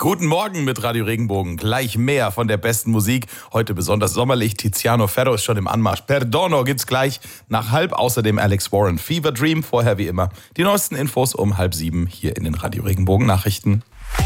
Guten Morgen mit Radio Regenbogen. Gleich mehr von der besten Musik. Heute besonders sommerlich. Tiziano Ferro ist schon im Anmarsch. Perdono gibt's gleich nach 6:30. Außerdem Alex Warren, Fever Dream. Vorher wie immer die neuesten Infos um 6:30 hier in den Radio Regenbogen Nachrichten.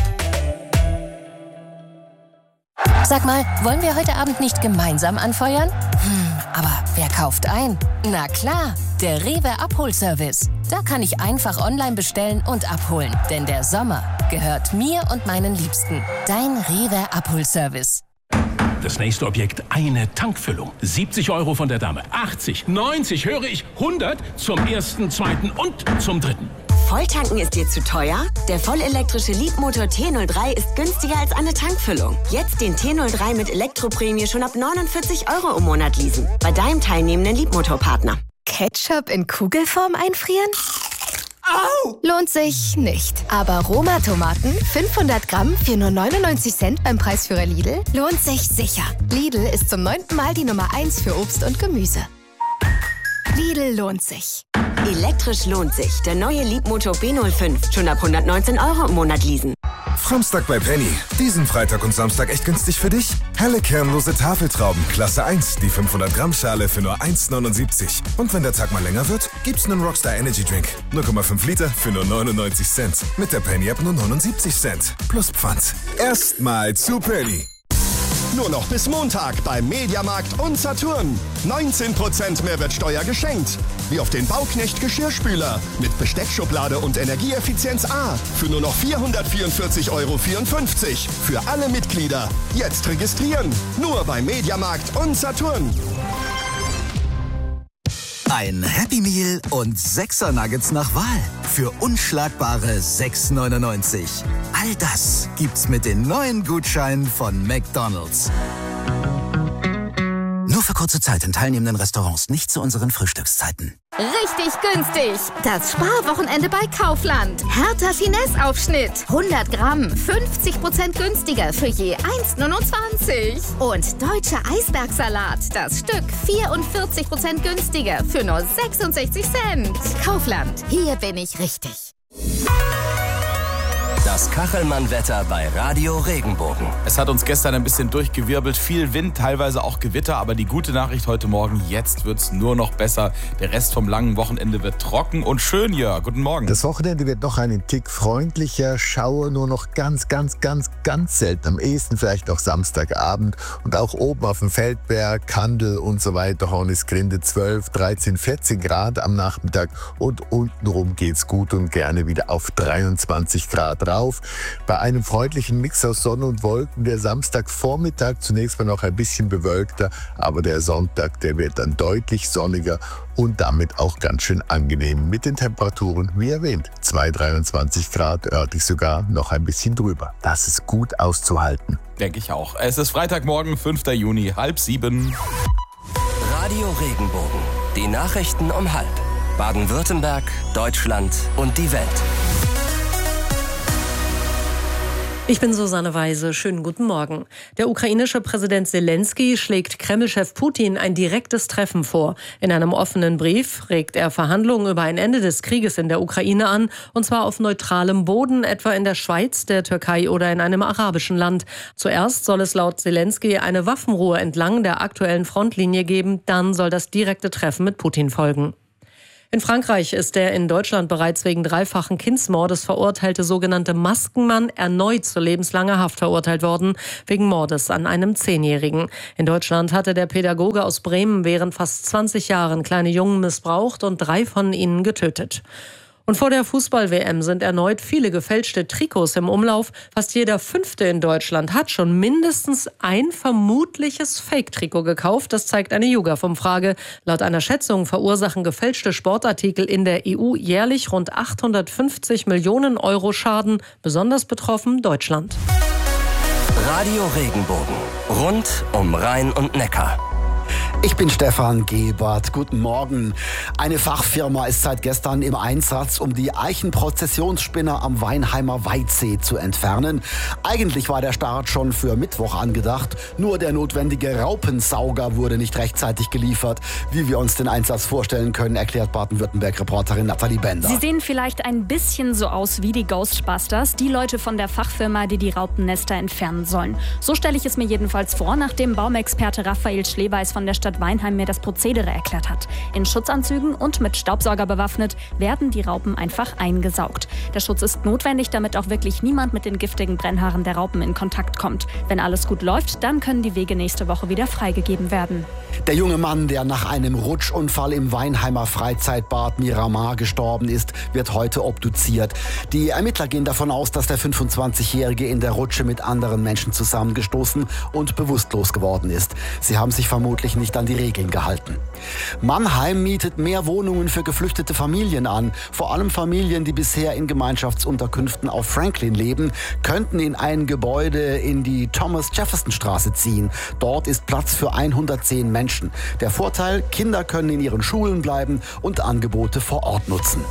Sag mal, wollen wir heute Abend nicht gemeinsam anfeuern? Aber wer kauft ein? Na klar, der Rewe Abholservice. Da kann ich einfach online bestellen und abholen. Denn der Sommer gehört mir und meinen Liebsten. Dein Rewe Abholservice. Das nächste Objekt, eine Tankfüllung. 70 € von der Dame. 80, 90, höre ich, 100 zum ersten, zweiten und zum dritten. Volltanken ist dir zu teuer? Der vollelektrische Leapmotor T03 ist günstiger als eine Tankfüllung. Jetzt den T03 mit Elektroprämie schon ab 49 € im Monat leasen. Bei deinem teilnehmenden Leapmotor-Partner. Ketchup in Kugelform einfrieren? Au! Lohnt sich nicht. Aber Roma-Tomaten, 500 Gramm für nur 99 Cent beim Preisführer Lidl, lohnt sich sicher. Lidl ist zum 9. Mal die Nummer 1 für Obst und Gemüse. Lidl lohnt sich. Elektrisch lohnt sich. Der neue Leapmotor B05. Schon ab 119 € im Monat leasen. Samstag bei Penny. Diesen Freitag und Samstag echt günstig für dich? Helle kernlose Tafeltrauben, Klasse 1. Die 500 Gramm Schale für nur 1,79. Und wenn der Tag mal länger wird, gibt's einen Rockstar Energy Drink. 0,5 Liter für nur 99 Cent. Mit der Penny App nur 79 Cent. Plus Pfand. Erstmal zu Penny. Nur noch bis Montag beim Mediamarkt und Saturn. 19% Mehrwertsteuer geschenkt. Wie auf den Bauknecht Geschirrspüler mit Besteckschublade und Energieeffizienz A für nur noch 444,54 € für alle Mitglieder. Jetzt registrieren. Nur beim Mediamarkt und Saturn. Ein Happy Meal und 6er Nuggets nach Wahl für unschlagbare 6,99. All das gibt's mit den neuen Gutscheinen von McDonald's. Nur für kurze Zeit in teilnehmenden Restaurants, nicht zu unseren Frühstückszeiten. Richtig günstig. Das Sparwochenende bei Kaufland. Hertha Finesse-Aufschnitt. 100 Gramm, 50% günstiger für je 1,29. Und deutscher Eisbergsalat. Das Stück 44% günstiger für nur 66 Cent. Kaufland. Hier bin ich richtig. Das Kachelmann-Wetter bei Radio Regenbogen. Es hat uns gestern ein bisschen durchgewirbelt, viel Wind, teilweise auch Gewitter, aber die gute Nachricht heute Morgen, jetzt wird's nur noch besser. Der Rest vom langen Wochenende wird trocken und schön, Jörg. Guten Morgen. Das Wochenende wird noch einen Tick freundlicher, Schauer nur noch ganz selten. Am ehesten vielleicht noch Samstagabend und auch oben auf dem Feldberg, Kandel und so weiter, Hornisgrinde 12, 13, 14 Grad am Nachmittag und untenrum geht's gut und gerne wieder auf 23 Grad rauf. Bei einem freundlichen Mix aus Sonne und Wolken, der Samstagvormittag zunächst mal noch ein bisschen bewölkter, aber der Sonntag, der wird dann deutlich sonniger und damit auch ganz schön angenehm mit den Temperaturen, wie erwähnt, 23 Grad, örtlich sogar noch ein bisschen drüber. Das ist gut auszuhalten. Denke ich auch. Es ist Freitagmorgen, 5. Juni, 6:30. Radio Regenbogen. Die Nachrichten um 6:30. Baden-Württemberg, Deutschland und die Welt. Ich bin Susanne Weise. Schönen guten Morgen. Der ukrainische Präsident Zelensky schlägt Kreml-Chef Putin ein direktes Treffen vor. In einem offenen Brief regt er Verhandlungen über ein Ende des Krieges in der Ukraine an, und zwar auf neutralem Boden, etwa in der Schweiz, der Türkei oder in einem arabischen Land. Zuerst soll es laut Zelensky eine Waffenruhe entlang der aktuellen Frontlinie geben, dann soll das direkte Treffen mit Putin folgen. In Frankreich ist der in Deutschland bereits wegen dreifachen Kindsmordes verurteilte sogenannte Maskenmann erneut zu lebenslanger Haft verurteilt worden, wegen Mordes an einem 10-Jährigen. In Deutschland hatte der Pädagoge aus Bremen während fast 20 Jahren kleine Jungen missbraucht und 3 von ihnen getötet. Und vor der Fußball-WM sind erneut viele gefälschte Trikots im Umlauf. Fast jeder 5. in Deutschland hat schon mindestens ein vermutliches Fake-Trikot gekauft. Das zeigt eine YouGov-Umfrage. Laut einer Schätzung verursachen gefälschte Sportartikel in der EU jährlich rund 850 Millionen € Schaden. Besonders betroffen Deutschland. Radio Regenbogen. Rund um Rhein und Neckar. Ich bin Stefan Gebert. Guten Morgen. Eine Fachfirma ist seit gestern im Einsatz, um die Eichenprozessionsspinner am Weinheimer Weitsee zu entfernen. Eigentlich war der Start schon für Mittwoch angedacht, nur der notwendige Raupensauger wurde nicht rechtzeitig geliefert. Wie wir uns den Einsatz vorstellen können, erklärt Baden-Württemberg-Reporterin Nathalie Bender. Sie sehen vielleicht ein bisschen so aus wie die Ghostbusters, die Leute von der Fachfirma, die die Raupennester entfernen sollen. So stelle ich es mir jedenfalls vor, nachdem Baumexperte Raphael Schleweis von der Stadt Weinheim mir das Prozedere erklärt hat. In Schutzanzügen und mit Staubsauger bewaffnet werden die Raupen einfach eingesaugt. Der Schutz ist notwendig, damit auch wirklich niemand mit den giftigen Brennhaaren der Raupen in Kontakt kommt. Wenn alles gut läuft, dann können die Wege nächste Woche wieder freigegeben werden. Der junge Mann, der nach einem Rutschunfall im Weinheimer Freizeitbad Miramar gestorben ist, wird heute obduziert. Die Ermittler gehen davon aus, dass der 25-Jährige in der Rutsche mit anderen Menschen zusammengestoßen und bewusstlos geworden ist. Sie haben sich vermutlich nicht an die Regeln gehalten. Mannheim mietet mehr Wohnungen für geflüchtete Familien an. Vor allem Familien, die bisher in Gemeinschaftsunterkünften auf Franklin leben, könnten in ein Gebäude in die Thomas-Jefferson-Straße ziehen. Dort ist Platz für 110 Menschen. Der Vorteil, Kinder können in ihren Schulen bleiben und Angebote vor Ort nutzen.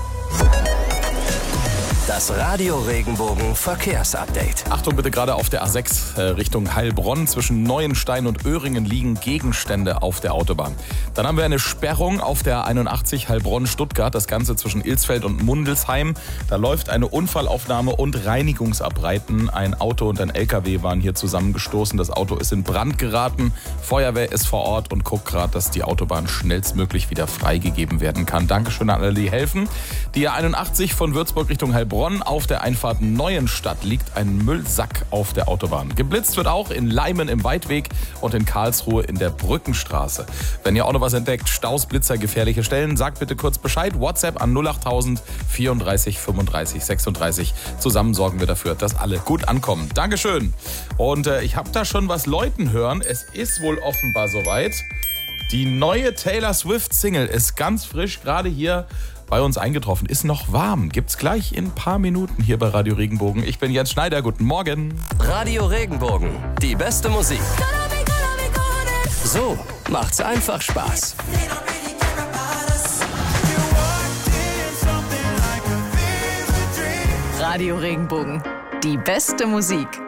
Das Radio Regenbogen Verkehrsupdate. Achtung bitte, gerade auf der A6 Richtung Heilbronn zwischen Neuenstein und Öhringen liegen Gegenstände auf der Autobahn. Dann haben wir eine Sperrung auf der 81 Heilbronn-Stuttgart, das Ganze zwischen Ilsfeld und Mundelsheim. Da läuft eine Unfallaufnahme und Reinigungsarbeiten. Ein Auto und ein LKW waren hier zusammengestoßen. Das Auto ist in Brand geraten. Feuerwehr ist vor Ort und guckt gerade, dass die Autobahn schnellstmöglich wieder freigegeben werden kann. Dankeschön an alle, die helfen. Die A81 von Würzburg Richtung Heilbronn. Auf der Einfahrt Neuenstadt liegt ein Müllsack auf der Autobahn. Geblitzt wird auch in Leimen im Weidweg und in Karlsruhe in der Brückenstraße. Wenn ihr auch noch was entdeckt, Staus, Blitzer, gefährliche Stellen, sagt bitte kurz Bescheid. WhatsApp an 08000 34 35 36. Zusammen sorgen wir dafür, dass alle gut ankommen. Dankeschön. Und ich habe da schon was läuten hören. Es ist wohl offenbar soweit. Die neue Taylor Swift-Single ist ganz frisch, gerade hier bei uns eingetroffen. Ist noch warm. Gibt's gleich in ein paar Minuten hier bei Radio Regenbogen. Ich bin Jens Schneider. Guten Morgen. Radio Regenbogen. Die beste Musik. So macht's einfach Spaß. Radio Regenbogen. Die beste Musik.